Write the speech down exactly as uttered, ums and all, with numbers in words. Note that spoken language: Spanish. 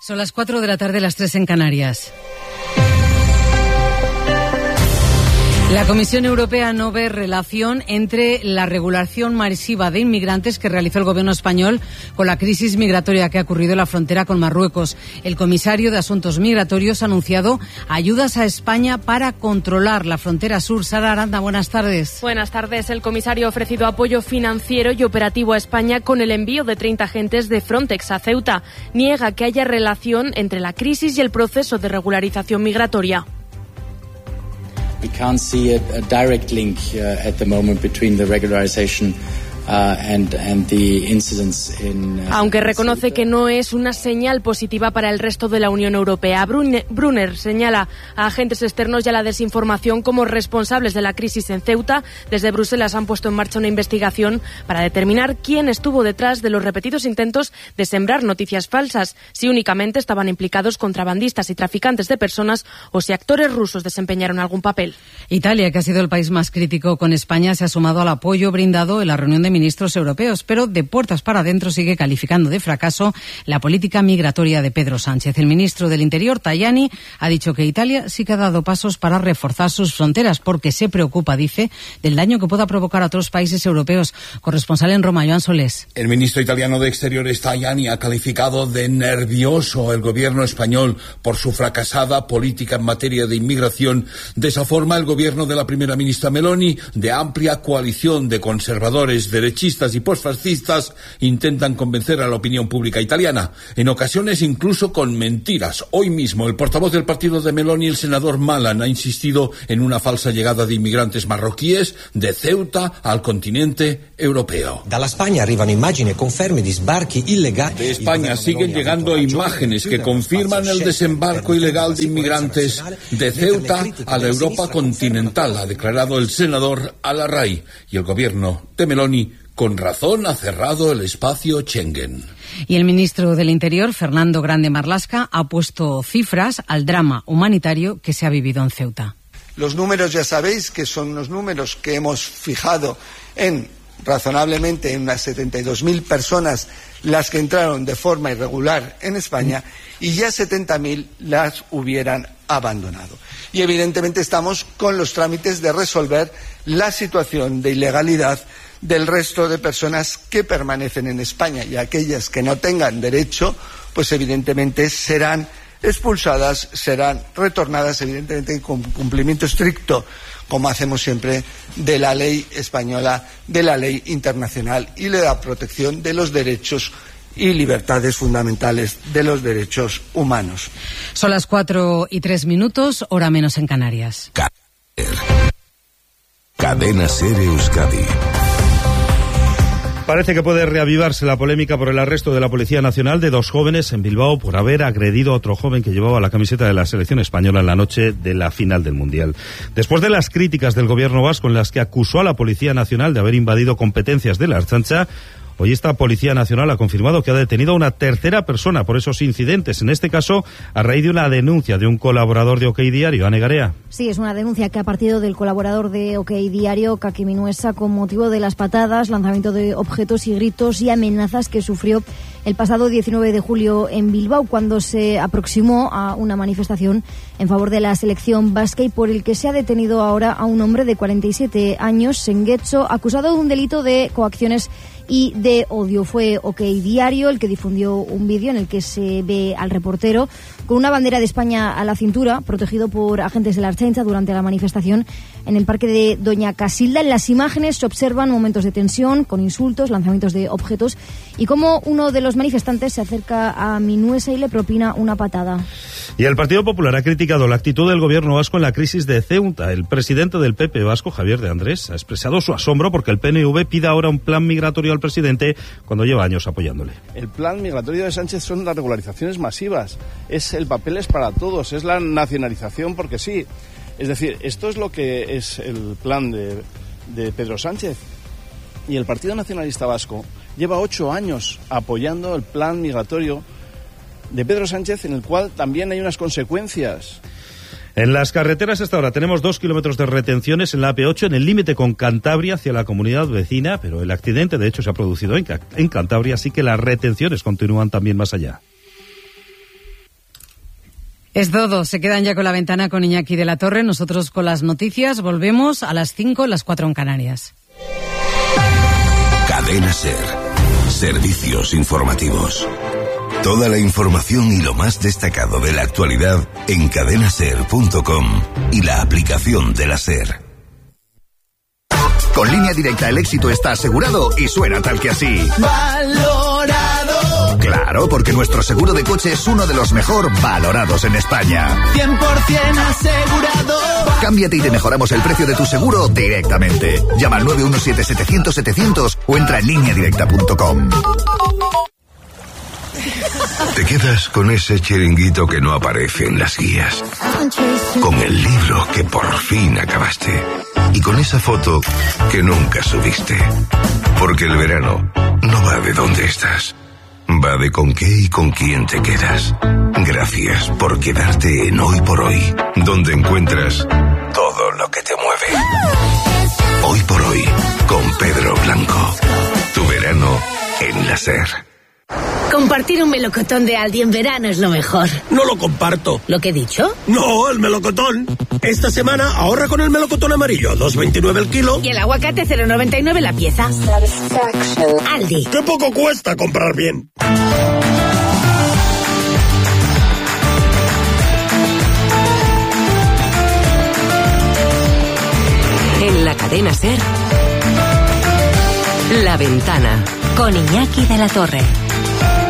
Son las cuatro de la tarde, las tres en Canarias. La Comisión Europea no ve relación entre la regulación masiva de inmigrantes que realizó el gobierno español con la crisis migratoria que ha ocurrido en la frontera con Marruecos. El comisario de Asuntos Migratorios ha anunciado ayudas a España para controlar la frontera sur. Sara Aranda, buenas tardes. Buenas tardes. El comisario ha ofrecido apoyo financiero y operativo a España con el envío de treinta agentes de Frontex a Ceuta. Niega que haya relación entre la crisis y el proceso de regularización migratoria. We can't see a, a direct link uh, at the moment between the regularization Uh, and, and the incidents in, uh, Aunque reconoce que no es una señal positiva para el resto de la Unión Europea. Brunner, Brunner señala a agentes externos y a la desinformación como responsables de la crisis en Ceuta. Desde Bruselas han puesto en marcha una investigación para determinar quién estuvo detrás de los repetidos intentos de sembrar noticias falsas, si únicamente estaban implicados contrabandistas y traficantes de personas o si actores rusos desempeñaron algún papel. Italia, que ha sido el país más crítico con España, se ha sumado al apoyo brindado en la reunión de ministros europeos, pero de puertas para adentro sigue calificando de fracaso la política migratoria de Pedro Sánchez. El ministro del Interior, Tajani, ha dicho que Italia sí que ha dado pasos para reforzar sus fronteras porque se preocupa, dice, del daño que pueda provocar a otros países europeos. Corresponsal en Roma, Joan Solés. El ministro italiano de Exteriores, Tajani, ha calificado de nervioso el gobierno español por su fracasada política en materia de inmigración. De esa forma, el gobierno de la primera ministra Meloni, de amplia coalición de conservadores, derechistas y posfascistas, intentan convencer a la opinión pública italiana, en ocasiones incluso con mentiras. Hoy mismo, el portavoz del partido de Meloni, el senador Malan, ha insistido en una falsa llegada de inmigrantes marroquíes de Ceuta al continente europeo. De España arrivano immagini e conferme di sbarchi illegali. De España siguen llegando imágenes que confirman el desembarco ilegal de inmigrantes de Ceuta a la Europa continental, ha declarado el senador Al-Arrai, y el gobierno de Meloni con razón ha cerrado el espacio Schengen. Y el ministro del Interior, Fernando Grande Marlaska, ha puesto cifras al drama humanitario que se ha vivido en Ceuta. Los números ya sabéis que son los números que hemos fijado en razonablemente en unas setenta y dos mil personas las que entraron de forma irregular en España y ya setenta mil las hubieran abandonado. Y evidentemente estamos con los trámites de resolver la situación de ilegalidad del resto de personas que permanecen en España, y aquellas que no tengan derecho, pues evidentemente serán expulsadas, serán retornadas, evidentemente con cumplimiento estricto, como hacemos siempre, de la ley española, de la ley internacional y de la protección de los derechos y libertades fundamentales de los derechos humanos. Son las cuatro y tres minutos, hora menos en Canarias. Cadena SER Euskadi. Parece que puede reavivarse la polémica por el arresto de la Policía Nacional de dos jóvenes en Bilbao por haber agredido a otro joven que llevaba la camiseta de la selección española en la noche de la final del Mundial. Después de las críticas del gobierno vasco en las que acusó a la Policía Nacional de haber invadido competencias de la Ertzaintza, hoy esta Policía Nacional ha confirmado que ha detenido a una tercera persona por esos incidentes, en este caso a raíz de una denuncia de un colaborador de OK Diario, Ane Garea. Sí, es una denuncia que ha partido del colaborador de OK Diario, Kaki Minuesa, con motivo de las patadas, lanzamiento de objetos y gritos y amenazas que sufrió el pasado diecinueve de julio en Bilbao, cuando se aproximó a una manifestación en favor de la selección vasca y por el que se ha detenido ahora a un hombre de cuarenta y siete años, en Getxo, acusado de un delito de coacciones y de odio. Fue OK Diario el que difundió un vídeo en el que se ve al reportero con una bandera de España a la cintura, protegido por agentes de la Ertzaintza durante la manifestación en el parque de Doña Casilda. En las imágenes se observan momentos de tensión, con insultos, lanzamientos de objetos y cómo uno de los manifestantes se acerca a Minuesa y le propina una patada. Y el Partido Popular ha criticado la actitud del gobierno vasco en la crisis de Ceuta. El presidente del P P vasco, Javier de Andrés, ha expresado su asombro porque el P N V pida ahora un plan migratorio al presidente cuando lleva años apoyándole. El plan migratorio de Sánchez son las regularizaciones masivas. Es el papel es para todos, es la nacionalización porque sí. Es decir, esto es lo que es el plan de, de Pedro Sánchez. Y el Partido Nacionalista Vasco lleva ocho años apoyando el plan migratorio de Pedro Sánchez, en el cual también hay unas consecuencias. En las carreteras hasta ahora tenemos dos kilómetros de retenciones en la A P ocho en el límite con Cantabria hacia la comunidad vecina, pero el accidente de hecho se ha producido en, en Cantabria, así que las retenciones continúan también más allá. Es todo. Se quedan ya con La Ventana con Iñaki de la Torre. Nosotros con las noticias. Volvemos a las cinco, las cuatro en Canarias. Cadena SER. Servicios informativos. Toda la información y lo más destacado de la actualidad en cadena ser punto com y la aplicación de la SER. Con Línea Directa el éxito está asegurado y suena tal que así. ¡Valorado! Claro, porque nuestro seguro de coche es uno de los mejor valorados en España. cien por ciento asegurado. Cámbiate y te mejoramos el precio de tu seguro directamente. Llama al nueve uno siete setecientos setecientos o entra en línea directa punto com. Te quedas con ese chiringuito que no aparece en las guías, con el libro que por fin acabaste y con esa foto que nunca subiste. Porque el verano no va de dónde estás, va de con qué y con quién te quedas. Gracias por quedarte en Hoy por Hoy, donde encuentras todo lo que te mueve. Hoy por Hoy, con Pedro Blanco. Tu verano en la SER. Compartir un melocotón de Aldi en verano es lo mejor. No lo comparto. ¿Lo que he dicho? No, el melocotón. Esta semana ahorra con el melocotón amarillo, dos veintinueve el kilo. Y el aguacate, cero noventa y nueve la pieza. Aldi. ¡Qué poco cuesta comprar bien! En la cadena SER, La Ventana, con Iñaki de la Torre.